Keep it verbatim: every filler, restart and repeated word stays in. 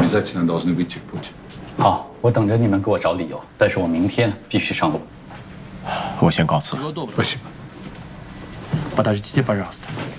обязательно должны выйти в путь. 好，我等着你们给我找理由，但是我明天必须上路。 我先告辞。 Спасибо. Подождите, пожалуйста.